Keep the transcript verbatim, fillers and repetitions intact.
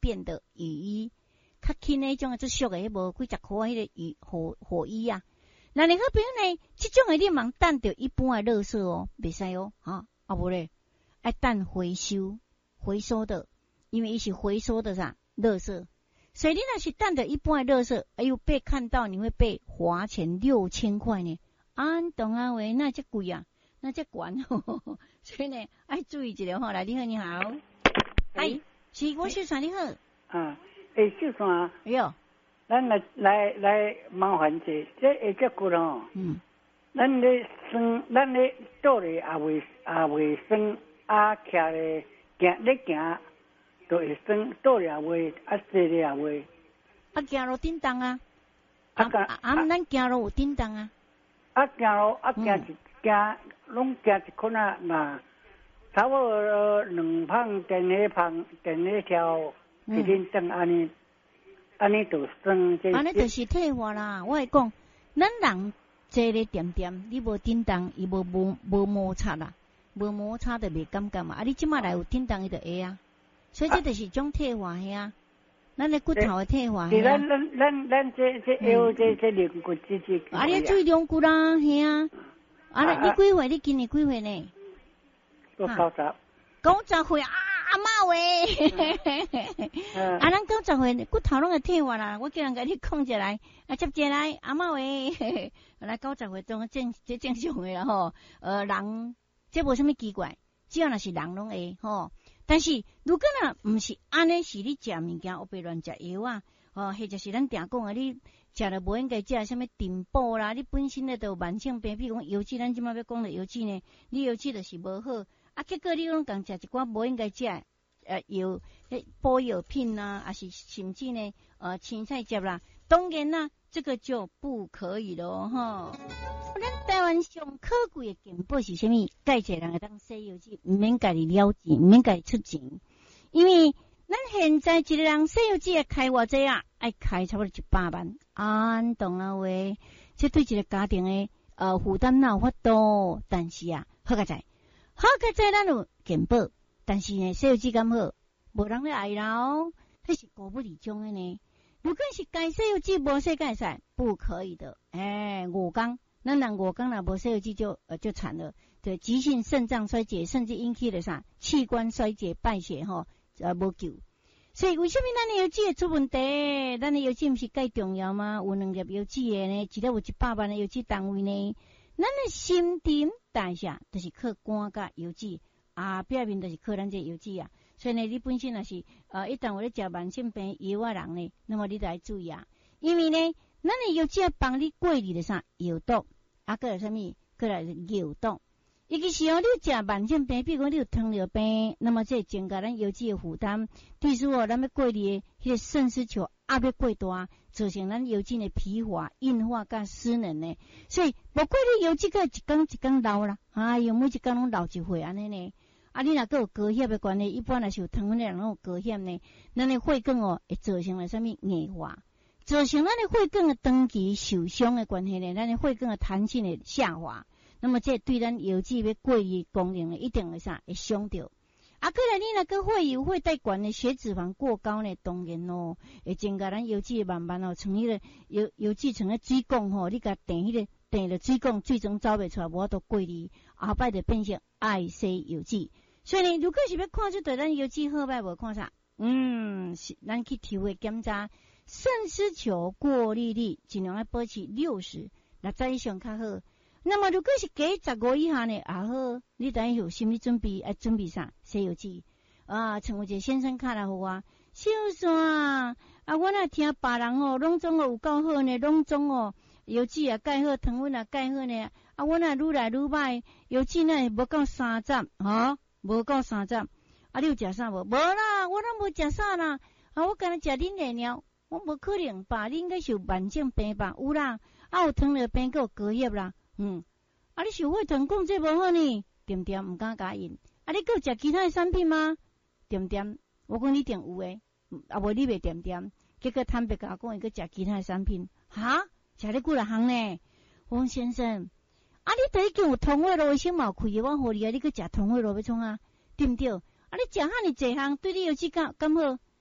便的雨衣，较轻的迄种最俗的，迄无几十块迄个雨火火衣啊。那你好朋友呢，这种的你茫等着一般的垃圾哦，袂使哦，哈，啊无咧，爱等回收回收的，因为伊是回收的啥垃圾，所以你若是等着一般的垃圾，哎呦被看到你会被罚钱六千块呢。安懂啊喂，那这贵啊，那这管哦，所以呢，爱注意一下吼。来，你好，你好，哎，是我小川你好， 啊，诶，小川， 哎呦， 咱来来来麻烦者，这下只骨哦， 嗯， 咱咧算，咱咧倒咧也未也未算，啊，徛咧行咧行，都会算倒咧也未，啊，坐咧也未， 啊，行路叮当啊， 啊， 啊，啊，咱行路有叮当啊。 啊，行路啊，行一行，拢行一困啊，那差不多两磅电火磅电火条，一天等安尼，安尼就算这。 安尼就是退化啦。我会讲，咱人坐咧点点，你无叮当，伊无无无摩擦啦，无摩擦就袂感觉嘛。啊，你即马来有叮当，伊就会啊。所以这就是种退化嘿啊。咱的骨头的退化嘿啊。 咱咱咱咱这这腰这这肋骨这这。 啊，你最两骨啦，嘿啊。啊，你几岁？你今年几岁呢？ 我九十。 九十岁啊，阿嬷喂。啊，咱九十岁骨头拢会退化啦。我叫人甲你控制来，啊，接下来阿嬷喂。来九十岁中正这正常的啦吼。呃，人这无什么奇怪，只要若是人拢会吼。但是如果若毋是安尼，是你食物件乌白乱食药啊，哦，或者是咱定讲啊，你食了无应该食什么顶补啦，你本身咧都有慢性病，比如讲油脂，咱即摆要讲的油脂呢，你油脂就是无好，啊，结果你拢共食一寡无应该食呃药，迄补药品呐，啊是甚至呢呃青菜汁啦，当然啦，这个就不可以咯吼。咱台湾上可贵的健保是啥物？介济人会当洗油脂，毋免家己了钱，毋免家己出钱，因为咱现在一个人洗油脂要开偌济啊？爱开差不多一百万，安懂啊喂？这对一个家庭的呃负担哪有法度？但是啊，好个在，好个在咱有健保，但是呢，洗油脂敢好，无人咧爱啦哦，迄是狗不理中的呢。如果是该洗油脂无洗该使，不可以的。哎，五缸。咱人五工若无洗油脂就呃就惨了，对，急性肾脏衰竭，甚至引起了啥器官衰竭、败血吼，呃无救。所以为什么咱的油脂会出问题？咱的油脂毋是介重要吗？有两粒油脂的呢，一粒有一百万的油脂单位呢。咱的新陈代谢就是靠肝甲油脂，啊，表面就是靠咱这油脂啊。所以呢，你本身若是呃一旦有咧食慢性病药啊人呢，那么你得要注意啊，因为呢。咱的油脂帮你过滤的啥药毒，啊，个来啥物？个来药毒。尤其是哦，你食慢性病，比如讲你有糖尿病，那么这增加咱油脂的负担。对于哦，咱要过滤的迄个肾丝球压要过大，造成咱油脂的疲乏、硬化甲失能呢。所以无过滤油脂个一天一天老啦，哎哟，每一天拢老一岁安尼呢。啊，你若个有高血的关系，一般若是有糖分的人拢有高血呢，咱的血管哦会造成了啥物硬化。造成咱的血管的长期受伤的关系呢，咱的血管的弹性的下滑，那么这对咱油脂要过滤功能呢，一定会啥会伤到。啊，过来你若个血油血带管的血脂肪过高呢，当然咯，会增加咱油脂慢慢哦，从迄个油油脂从个水管吼，你甲电迄个电了水管最终走袂出来，无法度过滤，后摆就变成爱洗油脂。所以呢，如果是要看出对咱油脂好歹无看啥，嗯，是咱去抽血检查。肾丝球过滤率尽量要保持六十，六十以上较好。那么如果是加十五以下呢，也好，你等有心理准备，要准备啥？洗油脂啊，成为一个先生卡来互我。小山啊，啊，我若听别人哦，拢总哦有够好呢，拢总哦油脂也介好，糖分也介好呢。啊，我若愈来愈歹，油脂呢无够三十，哈，无够三十。啊，你有食啥无？无啦，我拢无食啥啦。啊，我干那食恁奶鸟。我无可能吧？你应该是有慢性病吧？有啦，啊有糖尿病，还有高血啦，嗯，啊你受血糖讲这无好呢，点点唔敢甲因，啊你还有食其他的产品吗？点点，我讲你一定有诶，啊无你袂点点，结果坦白甲我讲伊去食其他的产品，哈，食咧几来行呢？我讲先生，啊你都已经有通血路卫生嘛开诶，我互你啊，你去食通血路要创啊，对毋对？啊你食遐尼济项，对你油脂敢敢好？